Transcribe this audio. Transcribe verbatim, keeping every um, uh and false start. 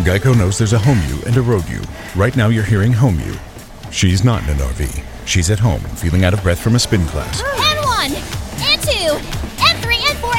Geico knows there's a home you and a road you. Right now you're hearing home you. She's not in an R V. She's at home, feeling out of breath from a spin class.